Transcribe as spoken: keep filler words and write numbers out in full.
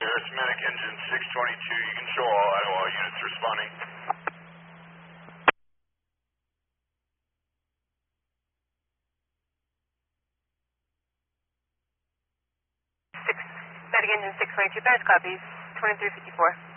Arithmetic engine six twenty-two, you can show all Iowa units responding. Six, Arithmetic engine six twenty-two, Bears copies, twenty-three fifty-four.